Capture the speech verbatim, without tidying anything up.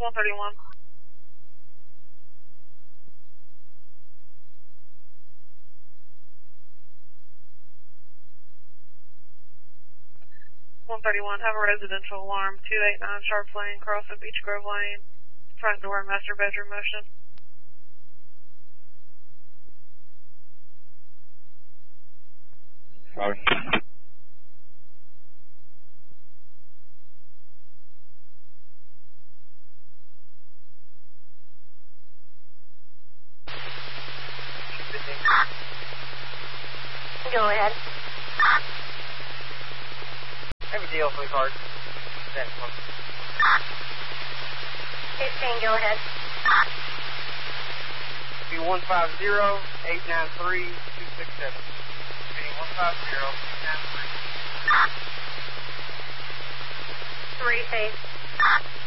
one thirty-one. one thirty-one, have a residential alarm, two eight nine Sharp Lane, crossing Beach Grove Lane, front door, master bedroom motion. Sorry. Go ahead. I have a deal for the card. That's one. fifteen, go ahead. Be one five zero eight nine three two six seven. Be one five zero eight nine three. Three, face.